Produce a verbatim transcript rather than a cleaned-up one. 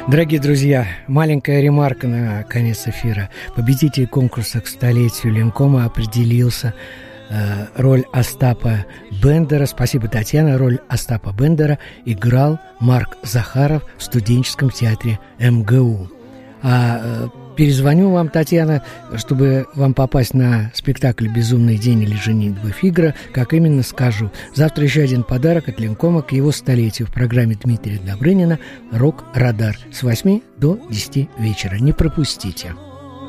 Дорогие друзья, маленькая ремарка на конец эфира. Победитель конкурса к столетию Ленкома определился. Э, роль Остапа Бендера, спасибо, Татьяна, роль Остапа Бендера играл Марк Захаров в студенческом театре эм гэ у. А э, перезвоню вам, Татьяна, чтобы вам попасть на спектакль «Безумный день» или «Женитьба Фигаро». Как именно, скажу. Завтра еще один подарок от Ленкома к его столетию в программе Дмитрия Добрынина «Рок-Радар» с восьми до десяти вечера. Не пропустите.